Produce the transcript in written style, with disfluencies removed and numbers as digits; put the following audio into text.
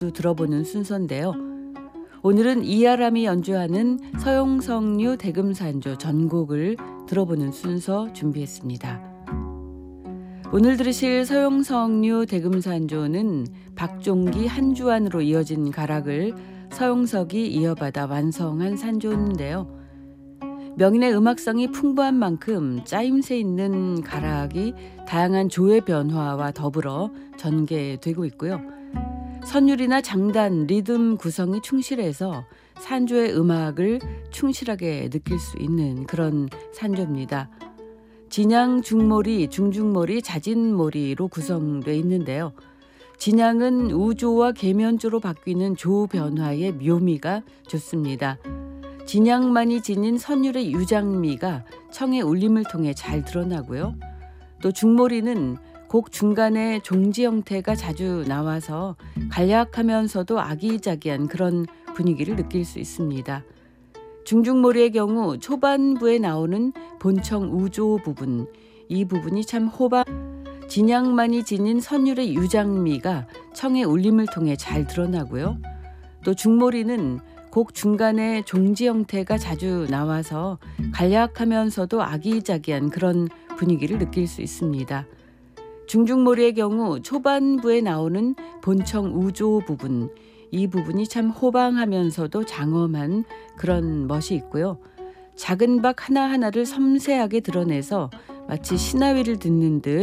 들어보는 순서인데요. 오늘은 이아람이 연주하는 서용석류 대금산조 전곡을 들어보는 순서 준비했습니다. 오늘 들으실 서용석류 대금산조는 박종기 한주안으로 이어진 가락을 서용석이 이어받아 완성한 산조인데요. 명인의 음악성이 풍부한 만큼 짜임새 있는 가락이 다양한 조의 변화와 더불어 전개되고 있고요. 선율이나 장단, 리듬 구성이 충실해서 산조의 음악을 충실하게 느낄 수 있는 그런 산조입니다. 진양, 중모리, 중중모리, 자진모리로 구성되어 있는데요. 진양은 우조와 계면조로 바뀌는 조 변화의 묘미가 좋습니다. 진양만이 지닌 선율의 유장미가 청의 울림을 통해 잘 드러나고요. 또 중모리는 곡 중간에 종지 형태가 자주 나와서 간략하면서도 아기자기한 그런 분위기를 느낄 수 있습니다. 중중모리의 경우 초반부에 나오는 본청 우조 부분, 이 부분이 참 호박, 진양만이 지닌 선율의 유장미가 청의 울림을 통해 잘 드러나고요. 또 중모리는 곡 중간에 종지 형태가 자주 나와서 간략하면서도 아기자기한 그런 분위기를 느낄 수 있습니다. 중중모리의 경우 초반부에 나오는 본청 우조 부분, 이 부분이 참 호방하면서도 장엄한 그런 멋이 있고요. 작은 박 하나하나를 섬세하게 드러내서 마치 신화위를 듣는 듯